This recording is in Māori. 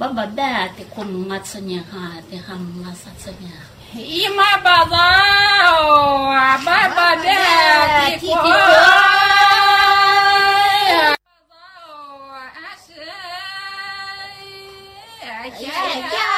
bada te kon ngatsanya ha te ham ngasatsanya ima bada baba de ti ko ya